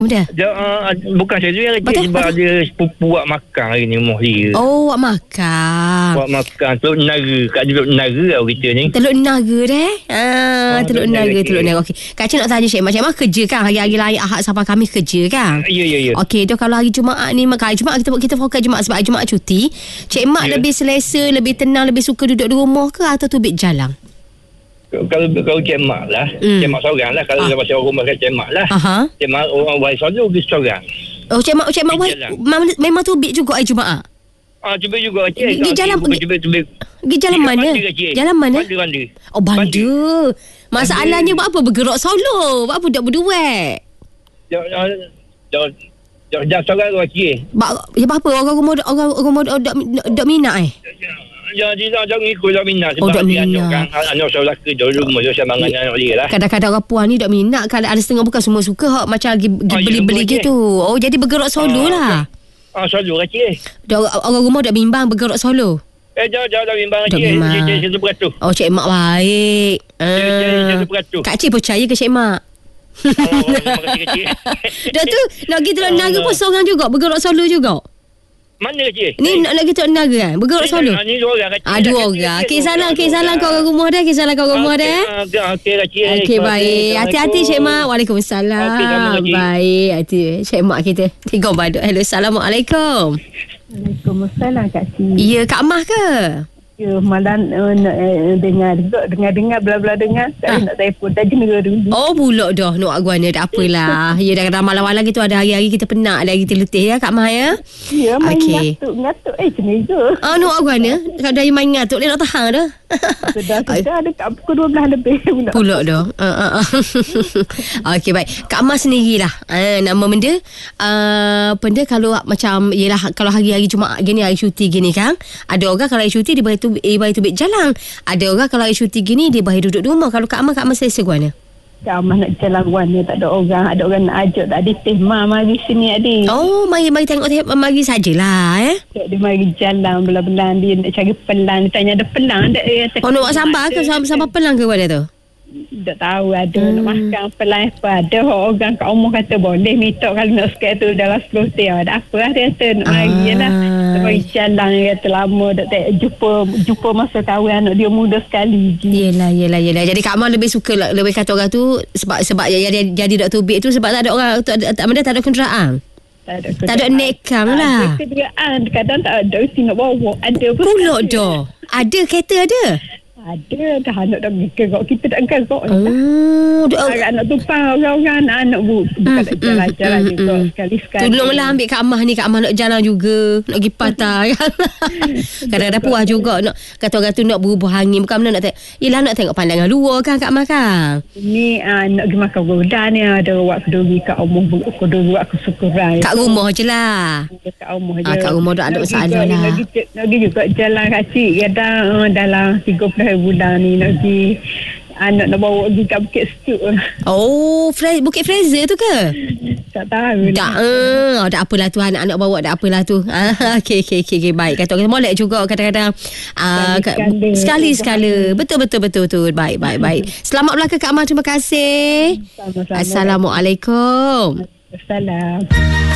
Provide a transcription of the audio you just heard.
muda? Bukan saya yang kecil. Sebab ada sepupu buat makan hari ni rumah dia. Oh, buat makan. Buat makan Telur Nenara. Kat Telur Nenara lah kita ni. Telur Nenara deh. Telur Nenara. Okey. Kak Cik nak tanya Cik Mak kerja kan? Hari-hari lain Ahad sampai Khamis kerja kan? Ya. Okey, tu kalau hari Jumaat ni, hari Jumaat kita fokus Jumaat sebab hari Jumaat cuti. Cik Mak lebih selesa, lebih tenang, lebih suka duduk di rumah ke atau tubik jalan? Kalau Cik Mak lah, Cik Mak seorang lah. Kalau lepas orang rumah Cik Mak lah, Cik Mak orang Wai selalu pergi seorang. Oh, Cik Mak memang tubik juga hari Jumaat? Cuba juga Cik. Pergi jalan mana? Jalan mana? Bandar. Oh, bandar. Masalahnya buat apa bergerak solo? Buat apa duduk berdua? Dah seorang tu Cik. Ya apa? Orang rumah dok minat Dia jangan ikut dak minat sebab dia anak saudara dulu rumah saya mangan anak dia lah. Kadang-kadang orang puan ni dak minat, kalau ada setengah bukan semua suka hak macam beli-beli gitu. Oh, jadi bergerak solo lah. Solo Cik. Orang rumah dak bimbang bergerak solo. Dah bimbang Cik. Cik 100%. Oh, Cik Mak baik. Cik 100%. Kak Cik percaya ke Cik Mak? Terima kasih Cik. Dah tu nak pergi Teluk Nenara pun seorang juga bergerak solo juga. Mana Cik? Ni nak pergi Teluk Nenara kan? Bergerak solo. Ni dua orang Cik. Dua orang. Salam kau orang rumah dah. Salam kau orang rumah dah. Okey Cik. Okey, baik. Hati-hati Cik Mak. Waalaikumsalam. Baik. Hati Cik Mak kita. Tiga badut. Hello, Assalamualaikum. Waalaikumsalam Kak Cik. Ya, Kak Mah ke? Ya, malam dengar bla-bla dengar. Saya nak telefon dah jenera dulu. Oh, pula dah nak guana, tak apalah. Ya, dah malam-malam gitu ada hari-hari kita penat, ada hari kita letih ya Kak Mah ya. Ya, main ngatuk jenera. Nak guana. Kalau dah main ngatuk dia nak tahan dah. Sudah ada kat pukul 12 lebih pula dah. Okey, baik. Kak Mah sendirilah. Nama benda benda kalau macam yalah kalau hari-hari Jumaat gini, hari cuti gini kan. Ada orang kalau hari cuti dia bagi tubik jalan. Ada orang kalau hari cuti gini dia bagi duduk di rumah. Kalau Kak Mah selesa guana? Kak Mah nak jalan guana, tak ada orang. Ada orang nak ajak, tak ada teh mari sini adik. Oh, mari tengok teh, mari sajalah Dia mari jalan belah-belah, dia nak cari pelang. Dia tanya ada pelang tak? Oh, nak buat sambal ke? Sambal pelang ke guana tu? Tak tahu ada nak makan pelang apa. Ada orang kat rumah kata boleh minta kalau nak sekali tu dalam 10 tahun. Ada apa lah dia kata nak mari je lah. Dia mari jalan, dia kata lama tak jumpa masa kahwin anak dia muda sekali. Yelah. Jadi Kak Mah lebih suka lebih kata orang tu sebab jadi dak tubik tu sebab tak ada orang tak ada kenderaan. Tak ada nekam lah. Ada kenderaan, kadang tak ada mesti nak bawa. Ada pun. Pulak dah. Ada kereta ada. Ada dah anak dah gerok, kita tak gerok. Anak tumpang orang-orang anak bukan nak jalan-jalan juga sekali-sekali. Tolonglah ambil Kak Mah ni, Kak Mah nak jalan juga, nak pergi patah kan. Kadang-kadang puas juga nak kata orang tu nak berubah angin, bukan benda nak tengok pandangan luar kan Kak Mah kan. Ni nak pergi makan godan ni ada buat keduri kat rumah, keduri buat kesyukuran. Kat rumah je lah. Kat rumah je. Kat rumah tak ada masalah lah. Nak pergi juga jalan kat cik kadang dalam 30 bulan ni nak pergi nak bawa pergi kat Bukit Setuk. Oh, Bukit Fraser tu ke? Tak tahu lah. Tak apalah tu anak-anak bawa, tak apalah tu. Okey, baik. Kata orang molek juga kadang-kadang sekali-sekala. Betul. Baik. Selamat belaka Kak Mah, terima kasih. Sama-sama. Assalamualaikum. Assalam.